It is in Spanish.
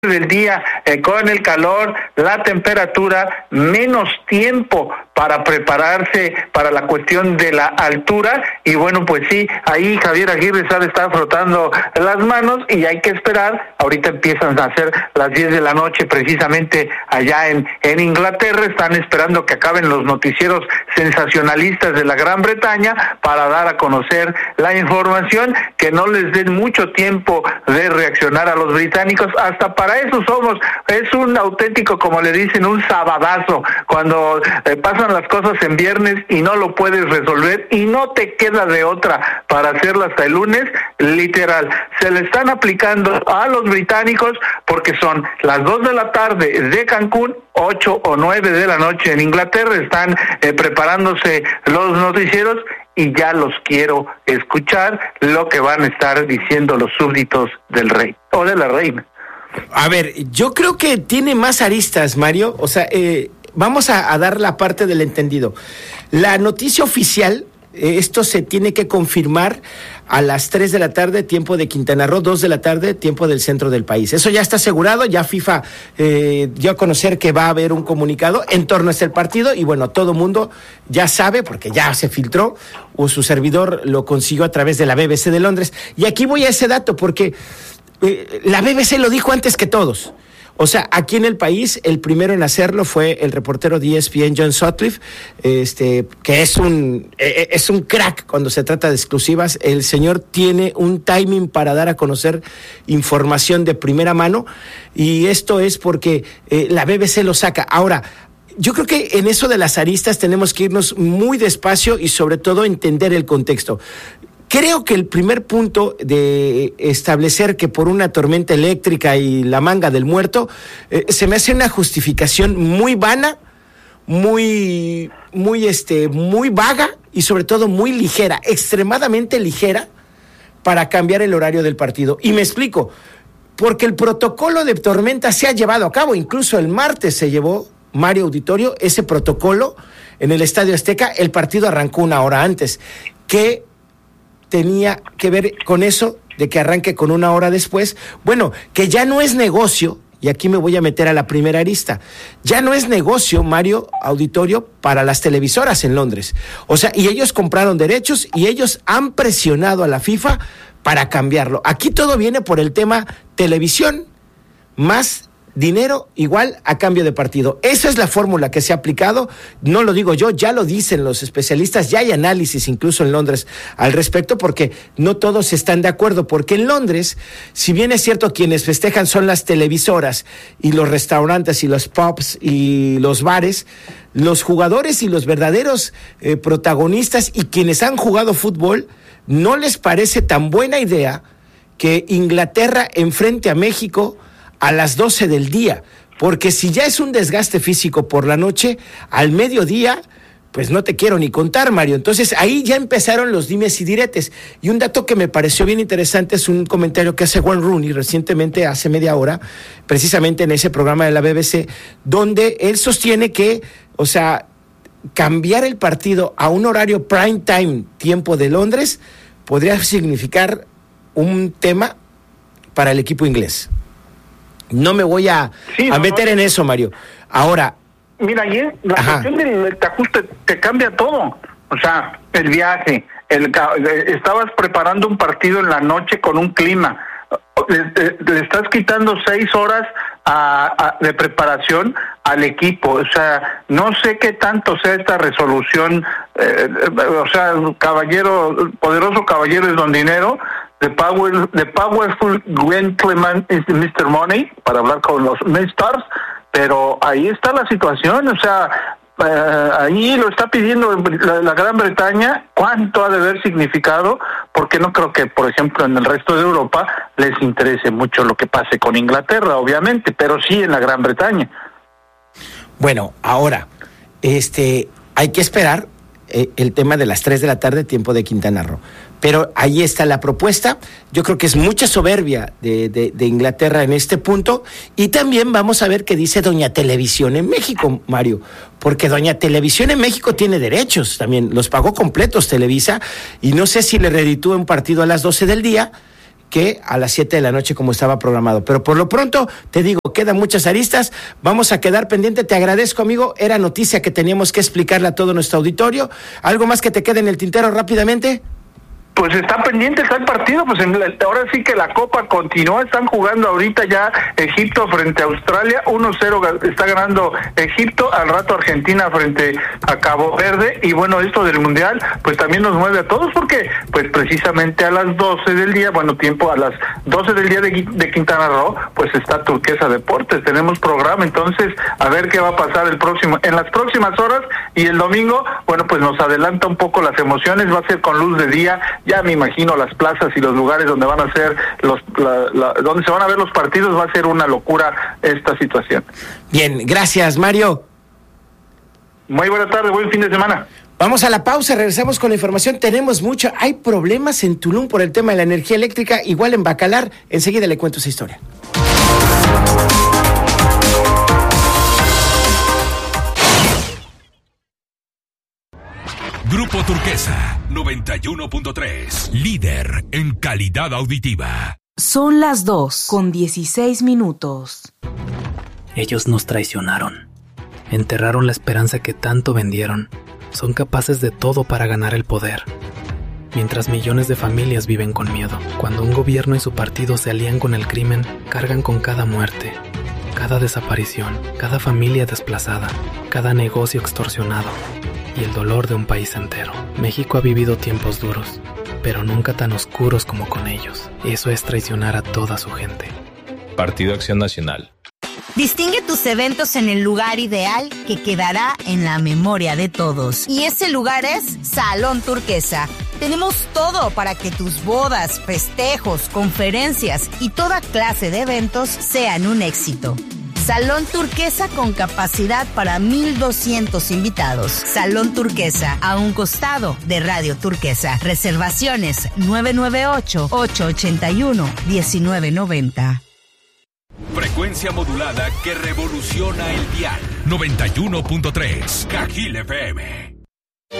del día, con el calor, la temperatura, menos tiempo para prepararse para la cuestión de la altura, y bueno, pues sí, ahí Javier Aguirre sabe estar frotando las manos y hay que esperar. Ahorita empiezan a ser las 10 de la noche precisamente allá en Inglaterra, están esperando que acaben los noticieros sensacionalistas de la Gran Bretaña para dar a conocer la información, que no les den mucho tiempo de reaccionar a los británicos. Hasta para eso somos, es un auténtico, como le dicen, un sabadazo, cuando pasan las cosas en viernes y no lo puedes resolver y no te queda de otra para hacerlo hasta el lunes, literal, se le están aplicando a los británicos porque son las 2 de la tarde de Cancún, 8 o 9 de la noche en Inglaterra, están preparándose los noticieros y ya los quiero escuchar lo que van a estar diciendo los súbditos del rey o de la reina. A ver, yo creo que tiene más aristas, Mario. O sea, vamos a dar la parte del entendido. La noticia oficial, esto se tiene que confirmar a las 3 de la tarde, tiempo de Quintana Roo, 2 de la tarde, tiempo del centro del país. Eso ya está asegurado, ya FIFA dio a conocer que va a haber un comunicado en torno a este partido, y bueno, todo mundo ya sabe, porque ya se filtró, o su servidor lo consiguió a través de la BBC de Londres. Y aquí voy a ese dato, porque la BBC lo dijo antes que todos. O sea, aquí en el país, el primero en hacerlo fue el reportero de ESPN, John Sutcliffe, que es un crack cuando se trata de exclusivas. El señor tiene un timing para dar a conocer información de primera mano, y esto es porque la BBC lo saca. Ahora, yo creo que en eso de las aristas tenemos que irnos muy despacio y sobre todo entender el contexto. Creo que el primer punto de establecer que por una tormenta eléctrica y la manga del muerto, se me hace una justificación muy vana, muy vaga y sobre todo muy ligera, extremadamente ligera, para cambiar el horario del partido. Y me explico, porque el protocolo de tormenta se ha llevado a cabo, incluso el martes se llevó, Mario Auditorio, ese protocolo en el Estadio Azteca. El partido arrancó una hora antes. ¿Qué tenía que ver con eso de que arranque con una hora después? Bueno, que ya no es negocio, y aquí me voy a meter a la primera arista, ya no es negocio, Mario Auditorio, para las televisoras en Londres. O sea, y ellos compraron derechos y ellos han presionado a la FIFA para cambiarlo. Aquí todo viene por el tema televisión, más dinero igual a cambio de partido. Esa es la fórmula que se ha aplicado, no lo digo yo, ya lo dicen los especialistas, ya hay análisis incluso en Londres al respecto, porque no todos están de acuerdo, porque en Londres, si bien es cierto, quienes festejan son las televisoras y los restaurantes y los pubs y los bares, los jugadores y los verdaderos protagonistas y quienes han jugado fútbol, no les parece tan buena idea que Inglaterra enfrente a México a las 12 del día, porque si ya es un desgaste físico por la noche, al mediodía, pues no te quiero ni contar, Mario. Entonces ahí ya empezaron los dimes y diretes. Y un dato que me pareció bien interesante es un comentario que hace Wayne Rooney recientemente, hace media hora, precisamente en ese programa de la BBC, donde él sostiene que, o sea, cambiar el partido a un horario prime time, tiempo de Londres, podría significar un tema para el equipo inglés. No me voy a meter en eso, Mario. Ahora, mira, ayer la cuestión del ajuste te cambia todo. O sea, el viaje, estabas preparando un partido en la noche con un clima. Le estás quitando 6 horas de preparación al equipo. O sea, no sé qué tanto sea esta resolución. O sea, poderoso caballero es don dinero. The powerful gentleman is Mr. Money, para hablar con los Stars, pero ahí está la situación. O sea, ahí lo está pidiendo la Gran Bretaña. ¿Cuánto ha de haber significado? Porque no creo que, por ejemplo, en el resto de Europa les interese mucho lo que pase con Inglaterra, obviamente, pero sí en la Gran Bretaña. Bueno, ahora, hay que esperar el tema de las 3 de la tarde, tiempo de Quintana Roo. Pero ahí está la propuesta. Yo creo que es mucha soberbia de Inglaterra en este punto. Y también vamos a ver qué dice Doña Televisión en México, Mario. Porque Doña Televisión en México tiene derechos también. Los pagó completos Televisa. Y no sé si le reditúa un partido a las 12 del día que a las 7 de la noche como estaba programado. Pero por lo pronto, te digo, quedan muchas aristas, vamos a quedar pendiente. Te agradezco, amigo, era noticia que teníamos que explicarle a todo nuestro auditorio. ¿Algo más que te quede en el tintero rápidamente? Pues está pendiente, está el partido, pues ahora sí que la Copa continúa, están jugando ahorita ya Egipto frente a Australia, 1-0 está ganando Egipto, al rato Argentina frente a Cabo Verde, y bueno, esto del Mundial, pues también nos mueve a todos, porque pues precisamente a las 12 del día, a las 12 del día de Quintana Roo, pues está Turquesa Deportes, tenemos programa, entonces a ver qué va a pasar en las próximas horas, y el domingo, bueno, pues nos adelanta un poco las emociones, va a ser con luz de día. Ya me imagino las plazas y los lugares donde van a ser donde se van a ver los partidos, va a ser una locura esta situación. Bien, gracias, Mario. Muy buena tarde, buen fin de semana. Vamos a la pausa, regresamos con la información. Tenemos mucho, hay problemas en Tulum por el tema de la energía eléctrica, igual en Bacalar. Enseguida le cuento esa historia. Grupo Turquesa 91.3, líder en calidad auditiva. Son las 2:16. Ellos nos traicionaron. Enterraron la esperanza que tanto vendieron. Son capaces de todo para ganar el poder. Mientras millones de familias viven con miedo. Cuando un gobierno y su partido se alían con el crimen, cargan con cada muerte, cada desaparición, cada familia desplazada, cada negocio extorsionado y el dolor de un país entero. México ha vivido tiempos duros, pero nunca tan oscuros como con ellos. Eso es traicionar a toda su gente. Partido Acción Nacional. Distingue tus eventos en el lugar ideal que quedará en la memoria de todos. Y ese lugar es Salón Turquesa. Tenemos todo para que tus bodas, festejos, conferencias y toda clase de eventos sean un éxito. Salón Turquesa con capacidad para 1,200 invitados. Salón Turquesa, a un costado de Radio Turquesa. Reservaciones 998-881-1990. Frecuencia modulada que revoluciona el dial. 91.3 Cajil FM.